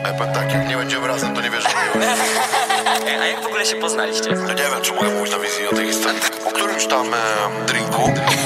Powiem tak, jak nie będziemy razem, to nie wierzę w miłość. A jak w ogóle się poznaliście? No nie wiem, czy mogę mówić na wizji o tej historii. Po którymś tam drinku